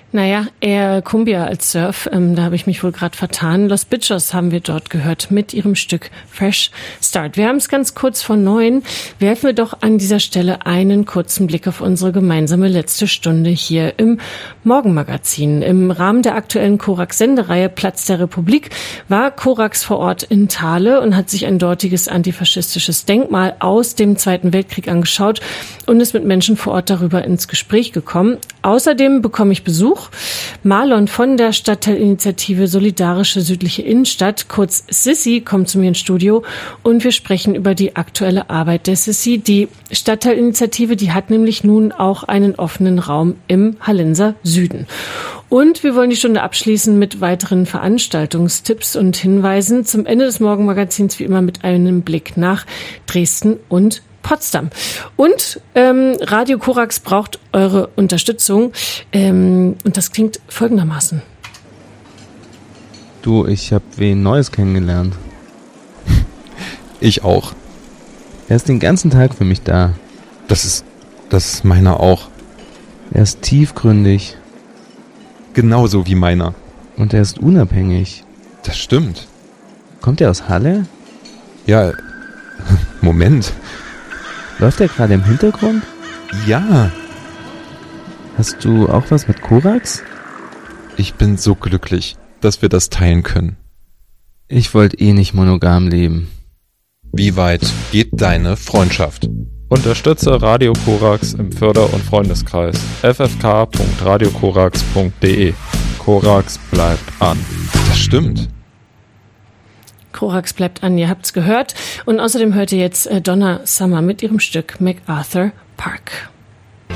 Naja, eher Cumbia als Surf. Da habe ich mich wohl gerade vertan. Los Bichos haben wir dort gehört mit ihrem Stück Fresh Start. Wir haben es ganz kurz vor 9. Werfen wir doch an dieser Stelle einen kurzen Blick auf unsere gemeinsame letzte Stunde hier im Morgenmagazin. Im Rahmen der aktuellen Korax-Sendereihe Platz der Republik war Korax vor Ort in Thale und hat sich ein dortiges antifaschistisches Denkmal aus dem Zweiten Weltkrieg angeschaut und ist mit Menschen vor Ort darüber ins Gespräch gekommen. Außerdem bekomme ich Besuch. Marlon von der Stadtteilinitiative Solidarische Südliche Innenstadt, kurz Sissi, kommt zu mir ins Studio und wir sprechen über die aktuelle Arbeit der Sissi. Die Stadtteilinitiative, die hat nämlich nun auch einen offenen Raum im Hallenser Süden. Und wir wollen die Stunde abschließen mit weiteren Veranstaltungstipps und Hinweisen. Zum Ende des Morgenmagazins wie immer mit einem Blick nach Dresden und Potsdam. Und Radio Korax braucht eure Unterstützung. Und das klingt folgendermaßen. Du, ich habe wen Neues kennengelernt. Ich auch. Er ist den ganzen Tag für mich da. Das ist meiner auch. Er ist tiefgründig. Genauso wie meiner. Und er ist unabhängig. Das stimmt. Kommt er aus Halle? Ja, Moment. Läuft er gerade im Hintergrund? Ja. Hast du auch was mit Korax? Ich bin so glücklich, dass wir das teilen können. Ich wollte nicht monogam leben. Wie weit geht deine Freundschaft? Unterstütze Radio Korax im Förder- und Freundeskreis. ffk.radiokorax.de. Korax bleibt an. Das stimmt. Korax bleibt an, ihr habt's gehört. Und außerdem hört ihr jetzt Donna Summer mit ihrem Stück MacArthur Park.